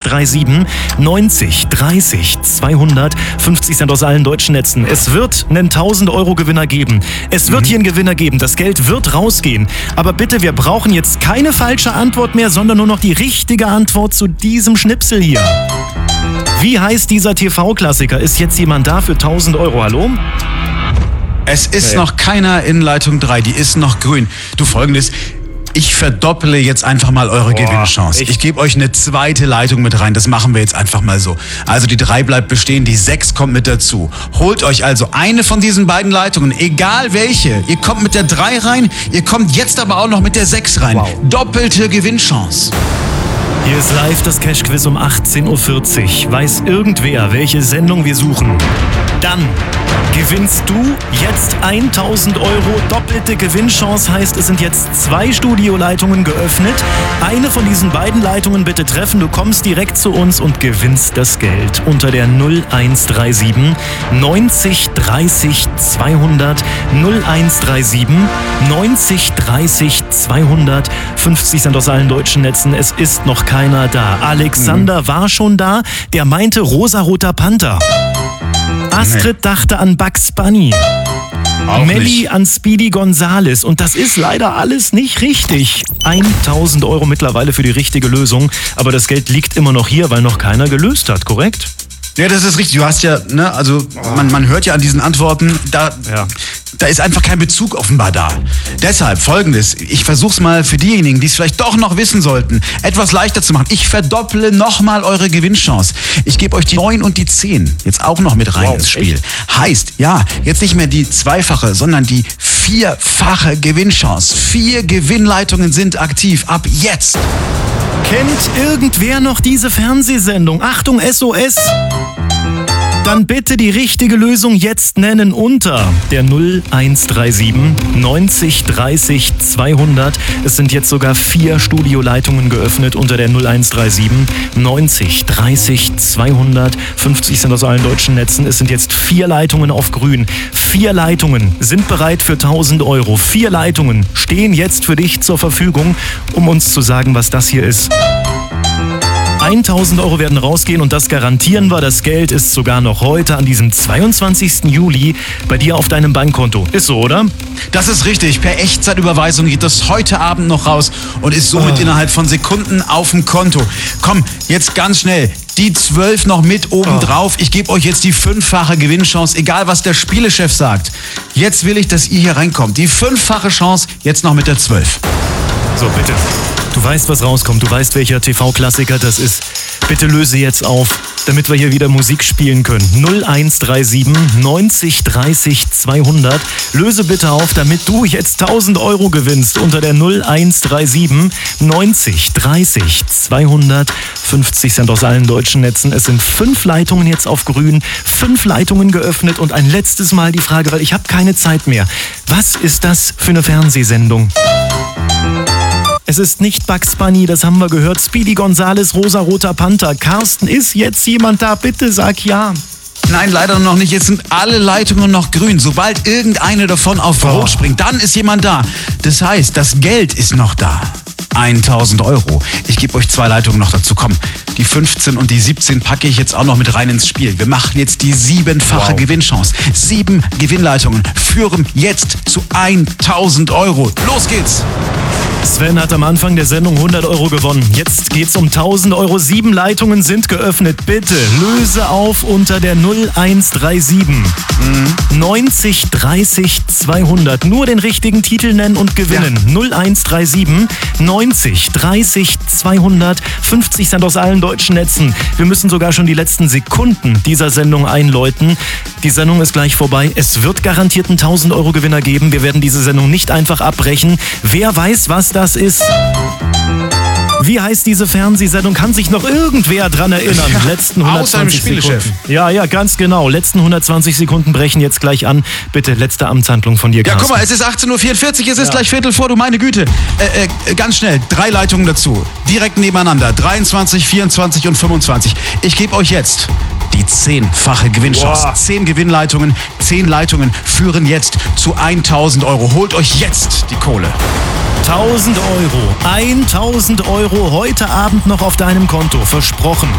0137 90 30 200. 50 Cent aus allen deutschen Netzen. Es wird einen 1000-Euro-Gewinner geben. Es wird hier einen Gewinner geben. Das Geld wird rausgehen. Aber bitte, wir brauchen jetzt keine falsche Antwort mehr, sondern nur noch die richtige Antwort zu diesem Schnipsel hier. Wie heißt dieser TV-Klassiker? Ist jetzt jemand da für 1000 Euro? Hallo? Es ist noch keiner in Leitung 3, die ist noch grün. Du, Folgendes, ich verdopple jetzt einfach mal eure Gewinnchance. Ich gebe euch eine zweite Leitung mit rein, das machen wir jetzt einfach mal so. Also die 3 bleibt bestehen, die 6 kommt mit dazu. Holt euch also eine von diesen beiden Leitungen, egal welche. Ihr kommt mit der 3 rein, ihr kommt jetzt aber auch noch mit der 6 rein. Wow. Doppelte Gewinnchance. Hier ist live das Cash-Quiz um 18.40 Uhr. Weiß irgendwer, welche Sendung wir suchen? Dann gewinnst du jetzt 1000 Euro. Doppelte Gewinnchance heißt, es sind jetzt 2 Studioleitungen geöffnet. Eine von diesen beiden Leitungen bitte treffen. Du kommst direkt zu uns und gewinnst das Geld unter der 0137 90 30 200. 0137 90 30 200. 50 Cent aus allen deutschen Netzen. Es ist noch keiner da. Alexander war schon da. Der meinte rosaroter Panther. Astrid dachte an Bugs Bunny. Melli an Speedy Gonzales. Und das ist leider alles nicht richtig. 1000 Euro mittlerweile für die richtige Lösung. Aber das Geld liegt immer noch hier, weil noch keiner gelöst hat, korrekt? Ja, das ist richtig. Du hast ja, ne, also man hört ja an diesen Antworten, da ist einfach kein Bezug offenbar da. Deshalb Folgendes, ich versuch's mal für diejenigen, die es vielleicht doch noch wissen sollten, etwas leichter zu machen. Ich verdopple nochmal eure Gewinnchance. Ich gebe euch die 9 und die 10 jetzt auch noch mit rein ins Spiel. Echt? Heißt, ja, jetzt nicht mehr die zweifache, sondern die 4-fache Gewinnchance. 4 Gewinnleitungen sind aktiv ab jetzt. Kennt irgendwer noch diese Fernsehsendung? Achtung, SOS! Dann bitte die richtige Lösung jetzt nennen unter der 0137 90 30 200. Es sind jetzt sogar 4 Studioleitungen geöffnet unter der 0137 90 30 200. 50 Cent aus allen deutschen Netzen. Es sind jetzt 4 Leitungen auf grün. 4 Leitungen sind bereit für 1000 Euro. 4 Leitungen stehen jetzt für dich zur Verfügung, um uns zu sagen, was das hier ist. 1000 Euro werden rausgehen und das garantieren wir. Das Geld ist sogar noch heute an diesem 22. Juli bei dir auf deinem Bankkonto. Ist so, oder? Das ist richtig. Per Echtzeitüberweisung geht das heute Abend noch raus und ist somit innerhalb von Sekunden auf dem Konto. Komm, jetzt ganz schnell. Die 12 noch mit oben drauf. Ich gebe euch jetzt die 5-fache Gewinnchance, egal was der Spielechef sagt. Jetzt will ich, dass ihr hier reinkommt. Die 5-fache Chance, jetzt noch mit der 12. So, bitte. Du weißt, was rauskommt. Du weißt, welcher TV-Klassiker das ist. Bitte löse jetzt auf, damit wir hier wieder Musik spielen können. 0137 90 30 200. Löse bitte auf, damit du jetzt 1000 Euro gewinnst unter der 0137 90 30 200. 50 Cent aus allen deutschen Netzen. Es sind 5 Leitungen jetzt auf grün, 5 Leitungen geöffnet und ein letztes Mal die Frage, weil ich habe keine Zeit mehr. Was ist das für eine Fernsehsendung? Es ist nicht Bugs Bunny, das haben wir gehört. Speedy Gonzales, rosaroter Panther. Carsten, ist jetzt jemand da? Bitte sag ja. Nein, leider noch nicht. Jetzt sind alle Leitungen noch grün. Sobald irgendeine davon auf Rot springt, dann ist jemand da. Das heißt, das Geld ist noch da. 1000 Euro. Ich gebe euch 2 Leitungen noch dazu. Komm, die 15 und die 17 packe ich jetzt auch noch mit rein ins Spiel. Wir machen jetzt die 7-fache Gewinnchance. 7 Gewinnleitungen führen jetzt zu 1000 Euro. Los geht's! Sven hat am Anfang der Sendung 100 Euro gewonnen. Jetzt geht's um 1000 Euro. 7 Leitungen sind geöffnet. Bitte löse auf unter der 0137 90 30 200. Nur den richtigen Titel nennen und gewinnen. Ja. 0137 90 30 200. 50 Cent aus allen deutschen Netzen. Wir müssen sogar schon die letzten Sekunden dieser Sendung einläuten. Die Sendung ist gleich vorbei. Es wird garantiert einen 1000 Euro Gewinner geben. Wir werden diese Sendung nicht einfach abbrechen. Wer weiß, was das ist? Wie heißt diese Fernsehsendung? Kann sich noch irgendwer dran erinnern? Letzten 120 Sekunden. Ja, ganz genau. Letzten 120 Sekunden brechen jetzt gleich an. Bitte, letzte Amtshandlung von dir, Carsten. Ja, guck mal, es ist 18.44 Uhr, es ist gleich Viertel vor, du meine Güte. Ganz schnell, 3 Leitungen dazu. Direkt nebeneinander. 23, 24 und 25. Ich gebe euch jetzt die 10-fache Gewinnchance. 10 Gewinnleitungen, 10 Leitungen führen jetzt zu 1000 Euro. Holt euch jetzt die Kohle. 1000 Euro. 1000 Euro heute Abend noch auf deinem Konto. Versprochen.